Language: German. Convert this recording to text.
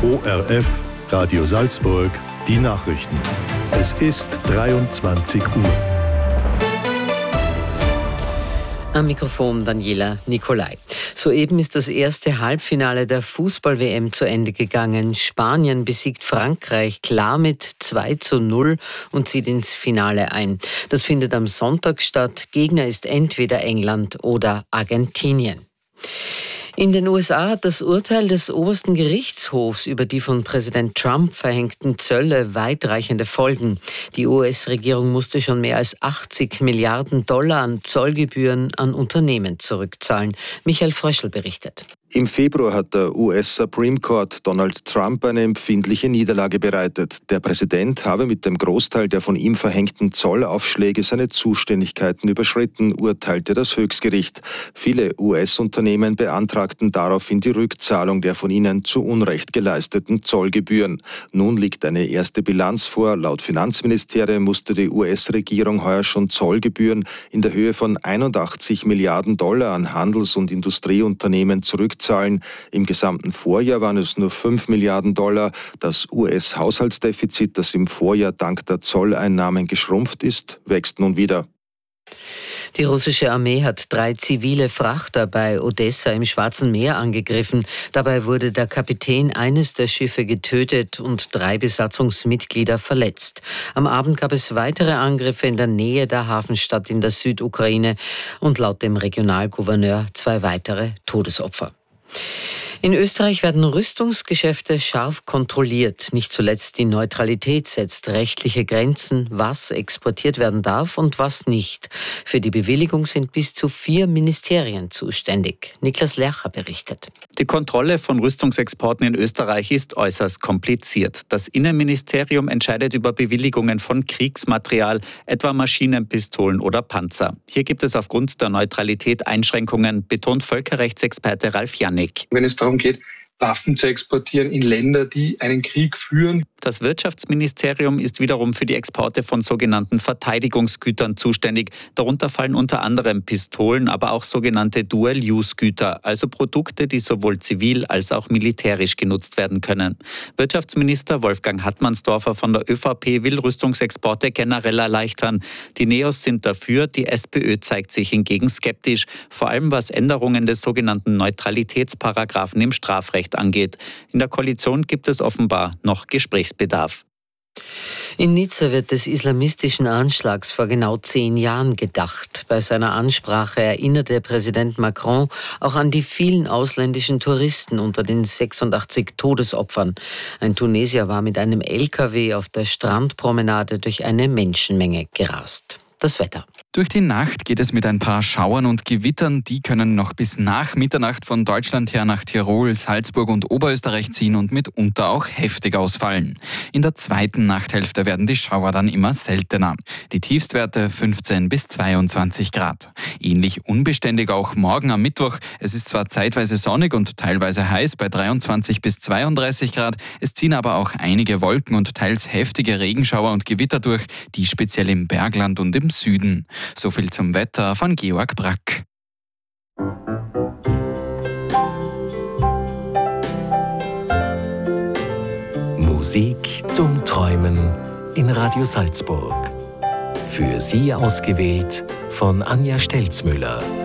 ORF, Radio Salzburg, die Nachrichten. Es ist 23 Uhr. Am Mikrofon Daniela Nicolai. Soeben ist das erste Halbfinale der Fußball-WM zu Ende gegangen. Spanien besiegt Frankreich klar mit 2:0 und zieht ins Finale ein. Das findet am Sonntag statt. Gegner ist entweder England oder Argentinien. In den USA hat das Urteil des obersten Gerichtshofs über die von Präsident Trump verhängten Zölle weitreichende Folgen. Die US-Regierung musste schon mehr als 80 Milliarden Dollar an Zollgebühren an Unternehmen zurückzahlen. Michael Fröschl berichtet. Im Februar hat der US Supreme Court Donald Trump eine empfindliche Niederlage bereitet. Der Präsident habe mit dem Großteil der von ihm verhängten Zollaufschläge seine Zuständigkeiten überschritten, urteilte das Höchstgericht. Viele US-Unternehmen beantragten daraufhin die Rückzahlung der von ihnen zu Unrecht geleisteten Zollgebühren. Nun liegt eine erste Bilanz vor. Laut Finanzministerium musste die US-Regierung heuer schon Zollgebühren in der Höhe von 81 Milliarden Dollar an Handels- und Industrieunternehmen zurückzahlen. Im gesamten Vorjahr waren es nur 5 Milliarden Dollar. Das US-Haushaltsdefizit, das im Vorjahr dank der Zolleinnahmen geschrumpft ist, wächst nun wieder. Die russische Armee hat 3 zivile Frachter bei Odessa im Schwarzen Meer angegriffen. Dabei wurde der Kapitän eines der Schiffe getötet und 3 Besatzungsmitglieder verletzt. Am Abend gab es weitere Angriffe in der Nähe der Hafenstadt in der Südukraine und laut dem Regionalgouverneur 2 weitere Todesopfer. In Österreich werden Rüstungsgeschäfte scharf kontrolliert. Nicht zuletzt die Neutralität setzt rechtliche Grenzen, was exportiert werden darf und was nicht. Für die Bewilligung sind bis zu 4 Ministerien zuständig. Niklas Lercher berichtet. Die Kontrolle von Rüstungsexporten in Österreich ist äußerst kompliziert. Das Innenministerium entscheidet über Bewilligungen von Kriegsmaterial, etwa Maschinen, Pistolen oder Panzer. Hier gibt es aufgrund der Neutralität Einschränkungen, betont Völkerrechtsexperte Ralf Jannik. Wenn es darum geht, Waffen zu exportieren in Länder, die einen Krieg führen. Das Wirtschaftsministerium ist wiederum für die Exporte von sogenannten Verteidigungsgütern zuständig. Darunter fallen unter anderem Pistolen, aber auch sogenannte Dual-Use-Güter, also Produkte, die sowohl zivil als auch militärisch genutzt werden können. Wirtschaftsminister Wolfgang Hartmannsdorfer von der ÖVP will Rüstungsexporte generell erleichtern. Die Neos sind dafür, die SPÖ zeigt sich hingegen skeptisch, vor allem was Änderungen des sogenannten Neutralitätsparagraphen im Strafrecht angeht. In der Koalition gibt es offenbar noch Gesprächsbedarf. In Nizza wird des islamistischen Anschlags vor genau 10 Jahren gedacht. Bei seiner Ansprache erinnerte Präsident Macron auch an die vielen ausländischen Touristen unter den 86 Todesopfern. Ein Tunesier war mit einem LKW auf der Strandpromenade durch eine Menschenmenge gerast. Das Wetter. Durch die Nacht geht es mit ein paar Schauern und Gewittern. Die können noch bis nach Mitternacht von Deutschland her nach Tirol, Salzburg und Oberösterreich ziehen und mitunter auch heftig ausfallen. In der zweiten Nachthälfte werden die Schauer dann immer seltener. Die Tiefstwerte 15 bis 22 Grad. Ähnlich unbeständig auch morgen am Mittwoch. Es ist zwar zeitweise sonnig und teilweise heiß bei 23 bis 32 Grad. Es ziehen aber auch einige Wolken und teils heftige Regenschauer und Gewitter durch, die speziell im Bergland und im Süden. So viel zum Wetter von Georg Brack. Musik zum Träumen in Radio Salzburg. Für Sie ausgewählt von Anja Stelzmüller.